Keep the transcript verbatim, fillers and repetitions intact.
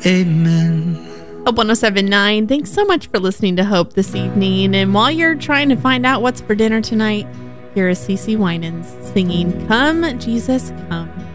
Amen. Hope one oh seven point nine, thanks so much for listening to Hope this evening. And while you're trying to find out what's for dinner tonight, here is CeCe Winans singing Come, Jesus, Come.